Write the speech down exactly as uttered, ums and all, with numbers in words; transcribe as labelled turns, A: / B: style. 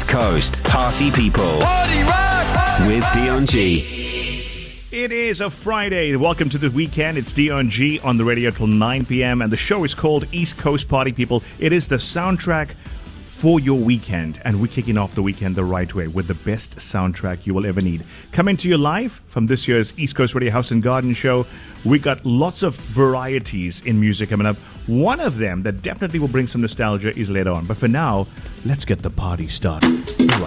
A: Coast Party People. Party rock! With Dion G.
B: It is a Friday. Welcome to the weekend. It's Dion G on the radio till nine p.m. and the show is called East Coast Party People. It is the soundtrack for your weekend, and we're kicking off the weekend the right way with the best soundtrack you will ever need. Coming to you live from this year's East Coast Radio House and Garden Show. We got lots of varieties in music coming up. One of them that definitely will bring some nostalgia is later on. But for now, let's get the party started. All right.